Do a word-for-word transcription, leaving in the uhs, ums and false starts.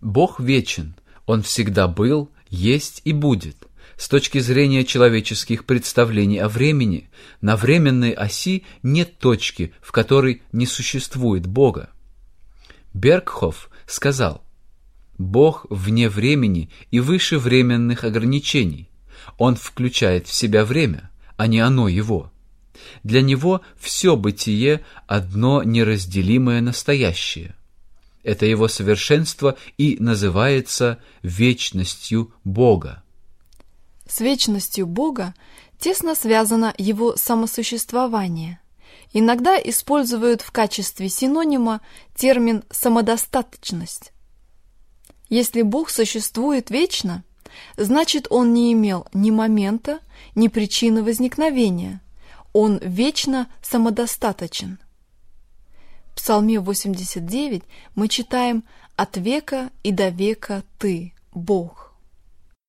Бог вечен, Он всегда был, есть и будет. С точки зрения человеческих представлений о времени, на временной оси нет точки, в которой не существует Бога. Бергхоф сказал: «Бог вне времени и выше временных ограничений. Он включает в себя время, а не оно его. Для Него все бытие – одно неразделимое настоящее. Это Его совершенство и называется вечностью Бога». С вечностью Бога тесно связано Его самосуществование. Иногда используют в качестве синонима термин «самодостаточность». Если Бог существует вечно, значит, Он не имел ни момента, ни причины возникновения. Он вечно самодостаточен. В Псалме восемьдесят девять мы читаем: «От века и до века Ты, Бог».